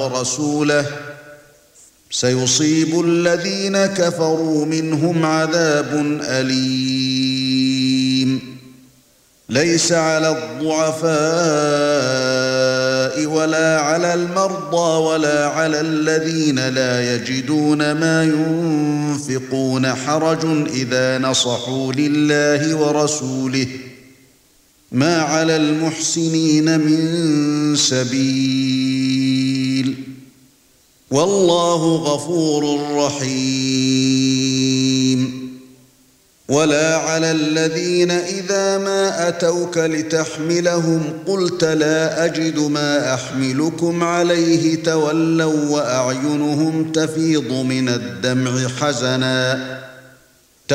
ورسوله سيصيب الذين كفروا منهم عذاب أليم. ليس على الضعفاء ولا على المرضى ولا على الذين لا يجدون ما ينفقون حرج إذا نصحوا لله ورسوله ما على المحسنين من سبيل والله غفور رحيم. ولا على الذين إذا ما أتوك لتحملهم قلت لا أجد ما أحملكم عليه تولوا وأعينهم تفيض من الدمع حزنا